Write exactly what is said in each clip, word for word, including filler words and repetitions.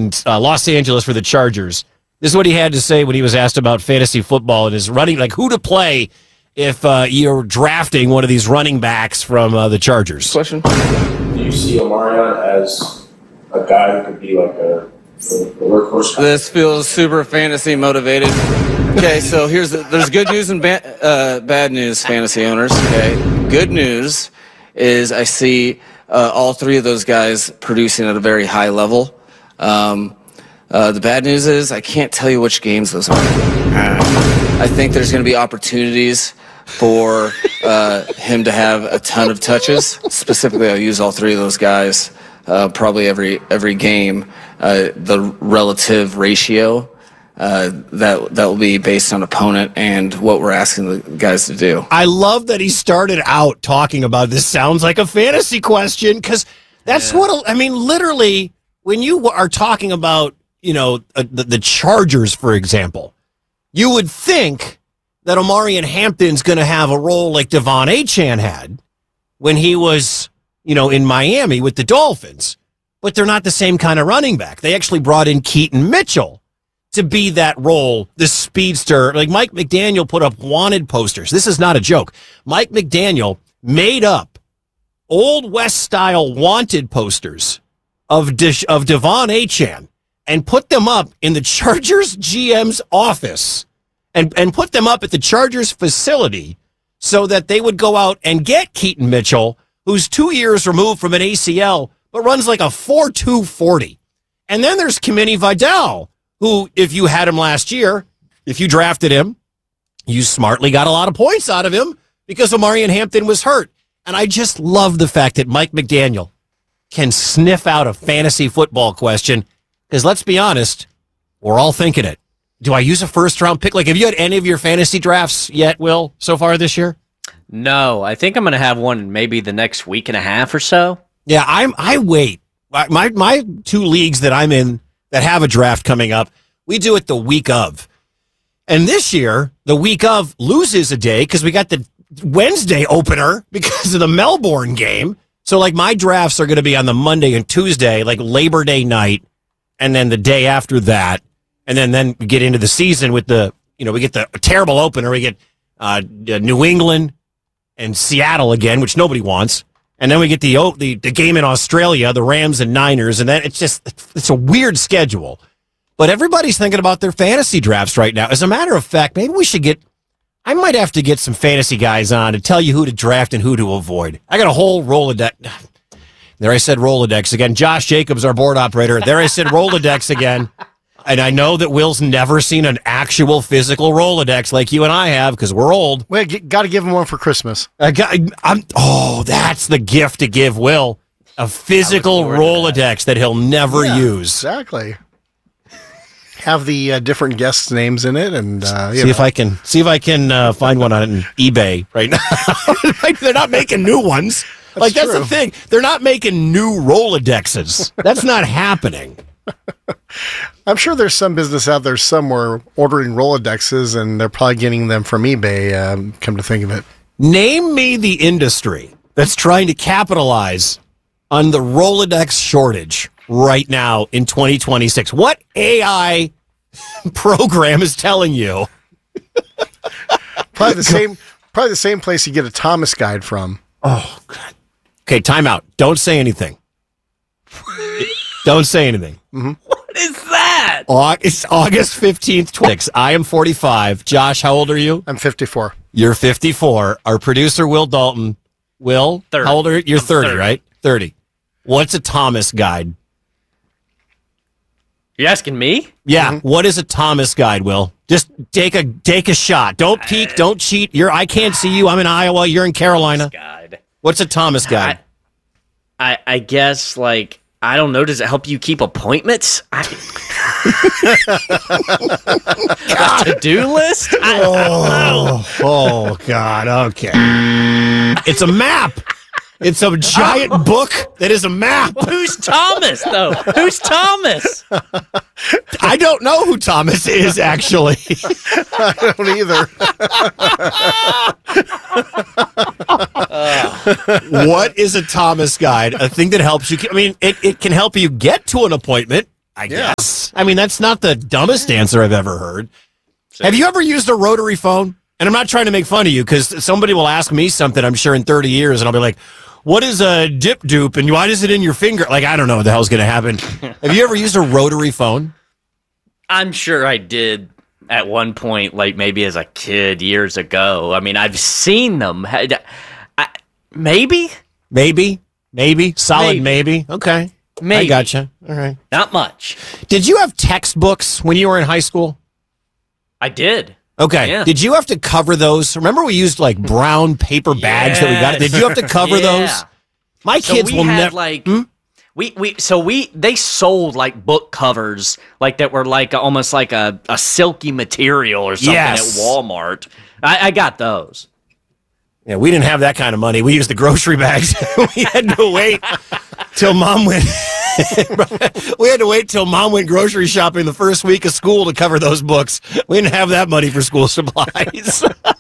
in uh, Los Angeles for the Chargers. This is what he had to say when he was asked about fantasy football and his running, like who to play if uh, you're drafting one of these running backs from uh, the Chargers. Question. Do you see Omarion as a guy who could be like a, a workhorse? This feels super fantasy motivated. Okay, so here's the, there's good news and ba- uh, bad news, fantasy owners. Okay, good news is I see uh, all three of those guys producing at a very high level. Um, uh, the bad news is I can't tell you which games those are. I think there's going to be opportunities for uh, him to have a ton of touches. Specifically, I'll use all three of those guys uh, probably every every game. Uh, the relative ratio uh, that that will be based on opponent and what we're asking the guys to do. I love that he started out talking about this sounds like a fantasy question because that's yeah. what I mean. Literally, when you are talking about you know uh, the, the Chargers, for example, you would think that Omarion Hampton's going to have a role like Devon Achane had when he was, you know, in Miami with the Dolphins. But they're not the same kind of running back. They actually brought in Keaton Mitchell to be that role, the speedster. Like Mike McDaniel put up wanted posters. This is not a joke. Mike McDaniel made up Old West-style wanted posters of, De- of Devon Achane and put them up in the Chargers G M's office. And, and put them up at the Chargers facility so that they would go out and get Keaton Mitchell, who's two years removed from an A C L, but runs like a four two forty. And then there's Kimani Vidal, who, if you had him last year, if you drafted him, you smartly got a lot of points out of him because Omarion Hampton was hurt. And I just love the fact that Mike McDaniel can sniff out a fantasy football question because let's be honest, we're all thinking it. Do I use a first-round pick? Like, have you had any of your fantasy drafts yet, Will, so far this year? No, I think I'm going to have one maybe the next week and a half or so. Yeah, I'm. I wait. My my two leagues that I'm in that have a draft coming up, we do it the week of. And this year, the week of loses a day because we got the Wednesday opener because of the Melbourne game. So, like, my drafts are going to be on the Monday and Tuesday, like Labor Day night, and then the day after that. And then, then we get into the season with the, you know, we get the terrible opener. We get uh, New England and Seattle again, which nobody wants. And then we get the, the the game in Australia, the Rams and Niners. And then it's just, it's a weird schedule. But everybody's thinking about their fantasy drafts right now. As a matter of fact, maybe we should get, I might have to get some fantasy guys on to tell you who to draft and who to avoid. I got a whole Rolodex. There I said Rolodex again. Josh Jacobs, our board operator. There I said Rolodex again. And I know that Will's never seen an actual physical Rolodex like you and I have because we're old. We got to give him one for Christmas. I got, I'm, oh, that's the gift to give Will. A physical Rolodex that. that he'll never yeah, use. Exactly. Have the uh, different guests' names in it, and uh, you see know. if I can see if I can uh, find one on eBay right now. They're not making new ones. That's like that's true. the thing. They're not making new Rolodexes. That's not happening. I'm sure there's some business out there somewhere ordering Rolodexes, and they're probably getting them from eBay, um, come to think of it. Name me the industry that's trying to capitalize on the Rolodex shortage right now in twenty twenty-six. What A I program is telling you? Probably the same probably the same place you get a Thomas guide from. Oh, God. Okay, time out. Don't say anything. Don't say anything. Mm-hmm. What is that? It's August fifteenth, twenty-six. I am forty-five. Josh, how old are you? I'm fifty-four. You're fifty-four. Our producer, Will Dalton. Will, thirty. How old are you? You're thirty, thirty, right? thirty. What's a Thomas guide? You asking me? Yeah. Mm-hmm. What is a Thomas guide, Will? Just take a take a shot. Don't peek. Don't cheat. You're. I can't see you. I'm in Iowa. You're in Carolina. Guide. What's a Thomas guide? I, I, I guess, like, I don't know. Does it help you keep appointments? I, a to-do list? I, oh, I don't know. Oh, God. Okay. It's a map. It's a giant book that is a map. Who's Thomas, though? Who's Thomas? I don't know who Thomas is, actually. I don't either. uh. What is a Thomas guide? A thing that helps you. I mean, it, it can help you get to an appointment. I Yeah. guess. I mean, that's not the dumbest answer I've ever heard. Have you ever used a rotary phone? And I'm not trying to make fun of you because somebody will ask me something, I'm sure, in thirty years, and I'll be like, what is a dip dupe and why is it in your finger? Like, I don't know what the hell's going to happen. Have you ever used a rotary phone? I'm sure I did at one point, like maybe as a kid years ago. I mean, I've seen them. I, I, maybe? Maybe. Maybe. Solid maybe. Maybe. Okay. Maybe. I gotcha. All right. Not much. Did you have textbooks when you were in high school? I did. Okay. Yeah. Did you have to cover those? Remember we used like brown paper bags that we got? Yes. Did you have to cover Yeah. those? My So kids we will had never. like we we so we they sold like book covers like that were like almost like a, a silky material or something Yes. at Walmart. I, I got those. Yeah, we didn't have that kind of money. We used the grocery bags. We had to wait till mom went. We had to wait till mom went grocery shopping the first week of school to cover those books. We didn't have that money for school supplies.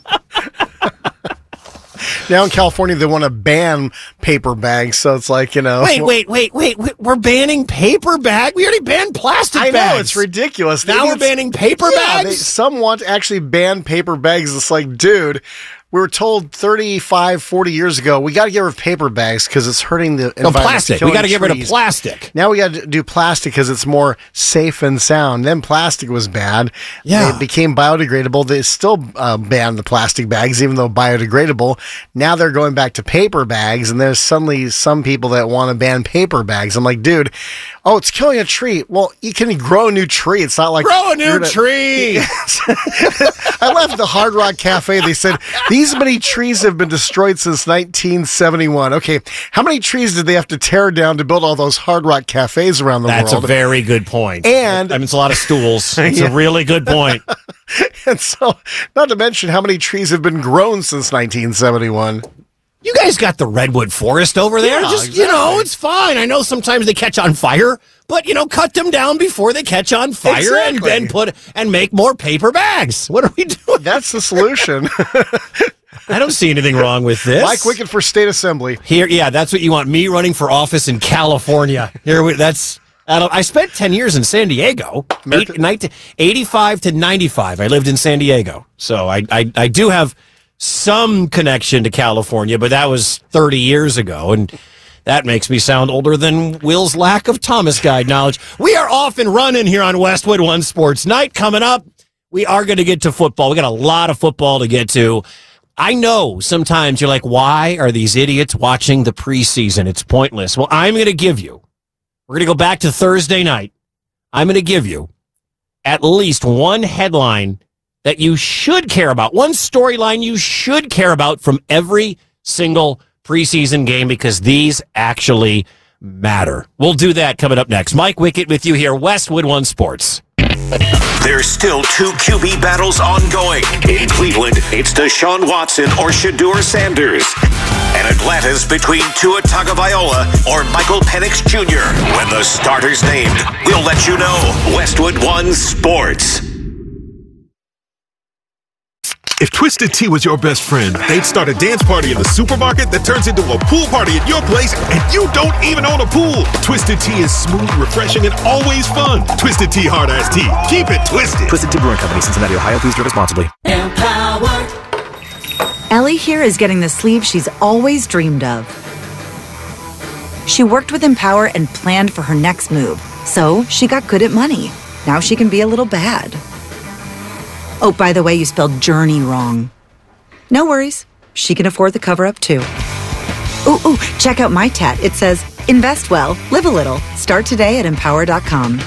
Now in California, they want to ban paper bags, so it's like, you know. Wait, wait, wait, wait, wait. We're banning paper bag? We already banned plastic I bags. know, it's ridiculous. Now They- we're banning paper Yeah, bags? they, some want to actually ban paper bags. It's like, dude, we were told thirty-five, forty years ago, we got to get rid of paper bags because it's hurting the No, environment. plastic. We killing got to get rid of trees. plastic. Now we got to do plastic because it's more safe and sound. Then plastic was bad. Yeah. It became biodegradable. They still uh, banned the plastic bags, even though biodegradable. Now they're going back to paper bags, and there's suddenly some people that want to ban paper bags. I'm like, dude, oh, it's killing a tree. Well, you can grow a new tree. It's not like Grow a new you're gonna- tree. I left the Hard Rock Cafe. They said, these many trees have been destroyed since nineteen seventy-one. Okay, how many trees did they have to tear down to build all those Hard Rock Cafes around the That's world? a very good point. And- I mean, it's a lot of stools. It's Yeah. a really good point. And so, not to mention how many trees have been grown since nineteen seventy-one. You guys got the redwood forest over there. Yeah, Just, you know, exactly. it's fine. I know sometimes they catch on fire, but, you know, cut them down before they catch on fire Exactly. and then put and make more paper bags. What are we doing? That's the solution. I don't see anything wrong with this. Mike Wickett for State Assembly. Here, yeah, that's what you want. Me running for office in California. Here, we, that's. I, don't, I spent ten years in San Diego, America- Eight, nineteen, eighty-five to ninety-five. I lived in San Diego, so I, I, I do have some connection to California, but that was thirty years ago, and that makes me sound older than Will's lack of Thomas Guide knowledge. We are off and running here on Westwood One Sports Night. Coming up, we are going to get to football. We got a lot of football to get to. I know sometimes you're like, why are these idiots watching the preseason? It's pointless. Well, I'm going to give you, we're going to go back to Thursday night. I'm going to give you at least one headline that you should care about, one storyline you should care about from every single preseason game because these actually matter. We'll do that coming up next. Mike Wickett with you here, Westwood One Sports. There's still two Q B battles ongoing. In Cleveland, it's Deshaun Watson or Shedeur Sanders. And Atlanta's between Tua Tagovailoa or Michael Penix Junior When the starter's named, we'll let you know. Westwood One Sports. If Twisted Tea was your best friend, they'd start a dance party in the supermarket that turns into a pool party at your place, and you don't even own a pool. Twisted Tea is smooth, refreshing, and always fun. Twisted Tea Hard Ice Tea. Keep it twisted. Twisted Tea Brewing Company, Cincinnati, Ohio. Please drink responsibly. Ellie here is getting the sleeve she's always dreamed of. She worked with Empower and planned for her next move, so she got good at money. Now she can be a little bad. Oh, by the way, you spelled journey wrong. No worries. She can afford the cover-up, too. Ooh, ooh, check out my tat. It says, invest well, live a little. Start today at empower dot com.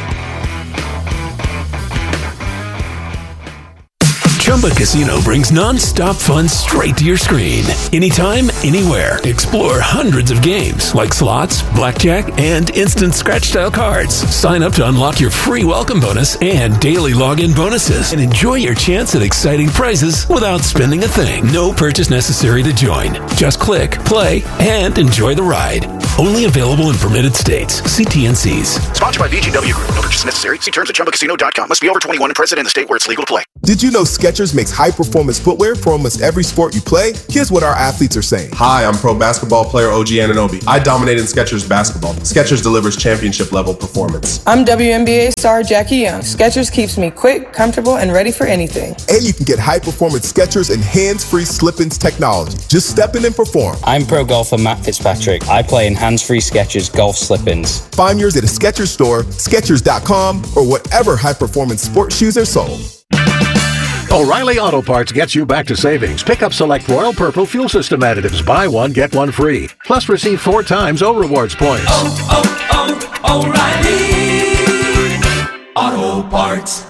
Chumba Casino brings non-stop fun straight to your screen. Anytime, anywhere. Explore hundreds of games like slots, blackjack, and instant scratch-style cards. Sign up to unlock your free welcome bonus and daily login bonuses. And enjoy your chance at exciting prizes without spending a thing. No purchase necessary to join. Just click, play, and enjoy the ride. Only available in permitted states. See T N Cs. Sponsored by V G W Group. No purchase necessary. See terms at chumba casino dot com. Must be over twenty-one and present in the state where it's legal to play. Did you know Skechers makes high-performance footwear for almost every sport you play? Here's what our athletes are saying. Hi, I'm pro basketball player O G Anunoby. I dominate in Skechers basketball. Skechers delivers championship level performance. I'm W N B A star Jackie Young. Skechers keeps me quick, comfortable, and ready for anything. And you can get high-performance Skechers and hands-free slip-ins technology. Just step in and perform. I'm pro golfer Matt Fitzpatrick. I play in hands-free Skechers golf slip-ins. Find yours at a Skechers store, Skechers dot com, or whatever high-performance sports shoes are sold. O'Reilly Auto Parts gets you back to savings. Pick up select Royal Purple fuel system additives. Buy one, get one free. Plus receive four times O Rewards points. Oh, oh, oh, O'Reilly Auto Parts.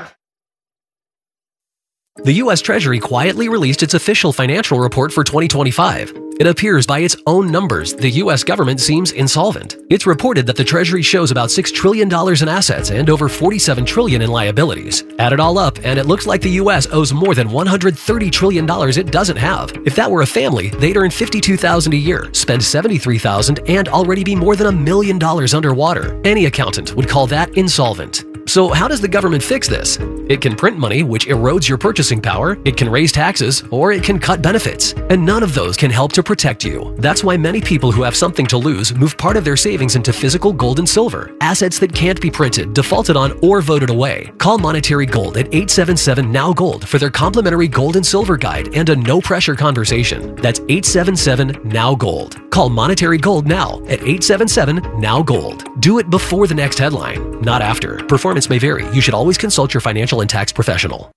The U S Treasury quietly released its official financial report for twenty twenty-five. It appears by its own numbers, the U S government seems insolvent. It's reported that the Treasury shows about six trillion dollars in assets and over forty-seven trillion dollars in liabilities. Add it all up, and it looks like the U S owes more than one hundred thirty trillion dollars it doesn't have. If that were a family, they'd earn fifty-two thousand dollars a year, spend seventy-three thousand dollars, and already be more than a million dollars underwater. Any accountant would call that insolvent. So how does the government fix this? It can print money, which erodes your purchasing power, it can raise taxes, or it can cut benefits. And none of those can help to protect you. That's why many people who have something to lose move part of their savings into physical gold and silver, assets that can't be printed, defaulted on, or voted away. Call Monetary Gold at eight seven seven N O W Gold for their complimentary gold and silver guide and a no-pressure conversation. That's eight seven seven N O W Gold. Call Monetary Gold now at eight seven seven N O W Gold. Do it before the next headline, not after. Performance may vary. You should always consult your financial and tax professional.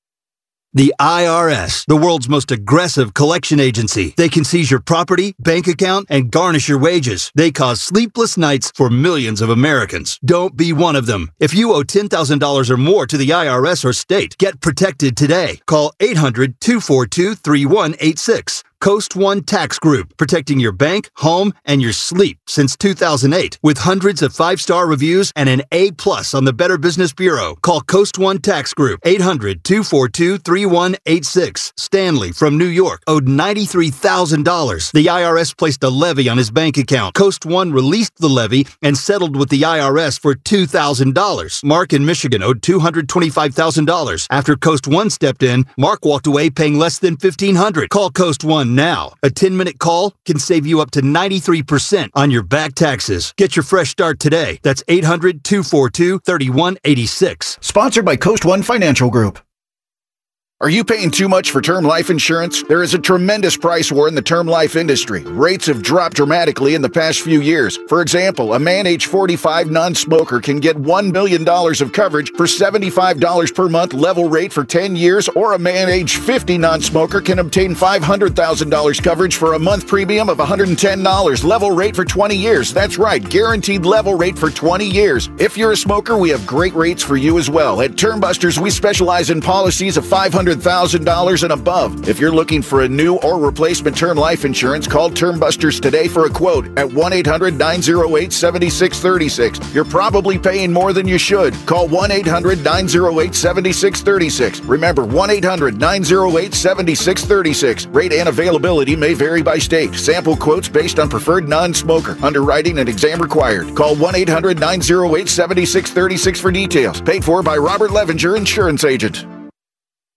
The I R S, the world's most aggressive collection agency. They can seize your property, bank account, and garnish your wages. They cause sleepless nights for millions of Americans. Don't be one of them. If you owe ten thousand dollars or more to the I R S or state, get protected today. Call eight hundred, two four two, three one eight six. Coast One Tax Group, protecting your bank, home, and your sleep since two thousand eight. With hundreds of five-star reviews and an A plus on the Better Business Bureau. Call Coast One Tax Group, eight hundred, two four two, three one eight six. Stanley from New York owed ninety-three thousand dollars. The I R S placed a levy on his bank account. Coast One released the levy and settled with the I R S for two thousand dollars. Mark in Michigan owed two hundred twenty-five thousand dollars. After Coast One stepped in, Mark walked away paying less than fifteen hundred dollars. Call Coast One now. A ten-minute call can save you up to ninety-three percent on your back taxes. Get your fresh start today. That's eight hundred, two four two, three one eight six. Sponsored by Coast One Financial Group. Are you paying too much for term life insurance? There is a tremendous price war in the term life industry. Rates have dropped dramatically in the past few years. For example, a man age forty-five non-smoker can get one million dollars of coverage for seventy-five dollars per month level rate for ten years, or a man age fifty non-smoker can obtain five hundred thousand dollars coverage for a month premium of one hundred ten dollars level rate for twenty years. That's right, guaranteed level rate for twenty years. If you're a smoker, we have great rates for you as well. At Term Busters, we specialize in policies of five hundred thousand dollars and above. If you're looking for a new or replacement term life insurance, call Term Busters today for a quote at one eight hundred, nine oh eight, seven six three six. You're probably paying more than you should. Call one eight hundred, nine oh eight, seven six three six. Remember, one eight hundred, nine oh eight, seven six three six. Rate and availability may vary by state. Sample quotes based on preferred non-smoker. Underwriting and exam required. Call one eight hundred, nine oh eight, seven six three six for details. Paid for by Robert Levenger, Insurance Agent.